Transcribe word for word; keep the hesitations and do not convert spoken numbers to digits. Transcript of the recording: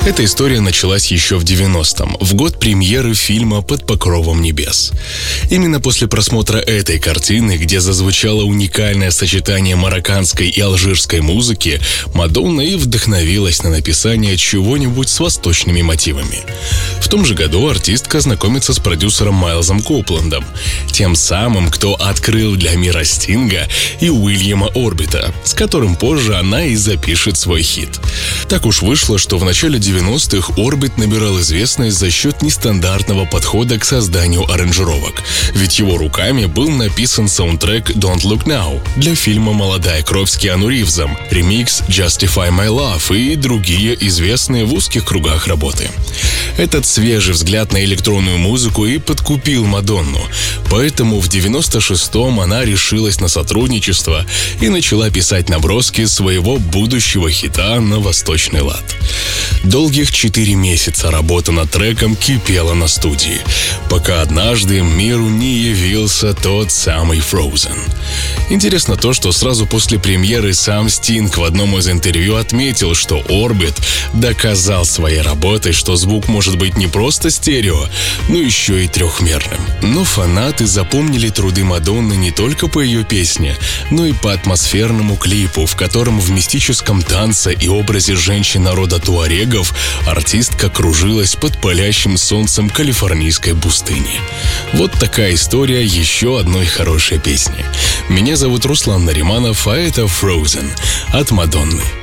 Эта история началась еще в девяностом, в год премьеры фильма «Под покровом небес». Именно после просмотра этой картины, где зазвучало уникальное сочетание марокканской и алжирской музыки, Мадонна и вдохновилась на написание чего-нибудь с восточными мотивами. В том же году артистка знакомится с продюсером Майлзом Копландом, тем самым, кто открыл для мира Стинга и Уильяма Орбита, с которым позже она и запишет свой хит. Так уж вышло, что в начале девяностых Орбит набирал известность за счет нестандартного подхода к созданию аранжировок, ведь его руками был написан саундтрек «Don't Look Now» для фильма «Молодая кровь» с Киану Ривзом, ремикс «Justify My Love» и другие известные в узких кругах работы. Этот свежий взгляд на электронную музыку и подкупил Мадонну, поэтому в девяносто шестом она решилась на сотрудничество и начала писать наброски своего будущего хита на восточный лад. Долгих четыре месяца работа над треком кипела на студии, пока однажды миру не явился тот самый Frozen. Интересно то, что сразу после премьеры сам Стинг в одном из интервью отметил, что Орбит доказал своей работой, что звук может быть не просто стерео, но еще и трехмерным. Но фанаты запомнили труды Мадонны не только по ее песне, но и по атмосферному клипу, в котором в мистическом танце и образе женщин народа туарегов артистка кружилась под палящим солнцем калифорнийской пустыни. Вот такая история еще одной хорошей песни. Меня зовут Руслан Нариманов, а это Frozen от Мадонны.